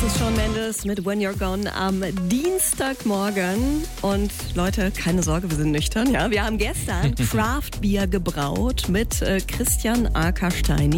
ist Shawn Mendes mit When You're Gone am Dienstagmorgen. Und Leute, keine Sorge, wir sind nüchtern. Ja, wir haben gestern Craft Beer gebraut mit Christian Akersteini.